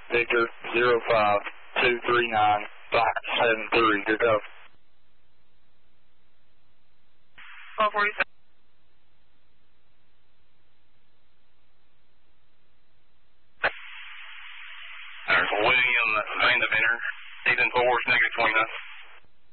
Victor 05239-573. Good go. 1247. There's William Van de Venner. Season 4 is -29.